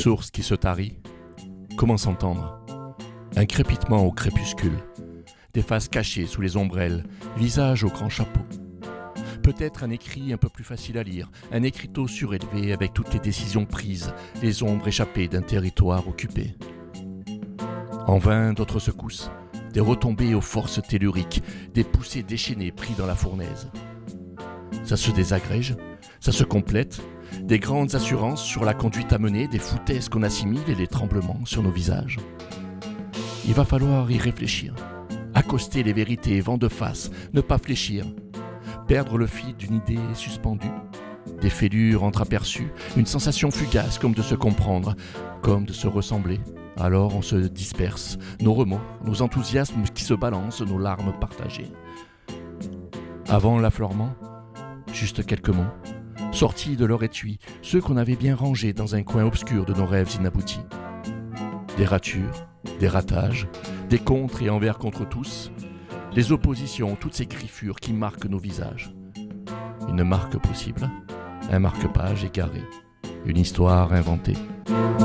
source qui se tarit. Comment s'entendre? Un crépitement au crépuscule, des faces cachées sous les ombrelles, visages au grand chapeau. Peut-être un écrit un peu plus facile à lire, un écriteau surélevé avec toutes les décisions prises, les ombres échappées d'un territoire occupé. En vain d'autres secousses, des retombées aux forces telluriques, des poussées déchaînées pris dans la fournaise. Ça se désagrège, ça se complète, des grandes assurances sur la conduite à mener, des foutaises qu'on assimile et les tremblements sur nos visages. Il va falloir y réfléchir, accoster les vérités vent de face, ne pas fléchir, perdre le fil d'une idée suspendue, des fêlures entreaperçues, une sensation fugace comme de se comprendre, comme de se ressembler. Alors on se disperse, nos remords, nos enthousiasmes qui se balancent, nos larmes partagées. Avant l'affleurement, juste quelques mots, sortis de leur étui, ceux qu'on avait bien rangés dans un coin obscur de nos rêves inaboutis. Des ratures, des ratages, des contre et envers contre tous, les oppositions, toutes ces griffures qui marquent nos visages. Une marque possible, un marque-page égaré, une histoire inventée.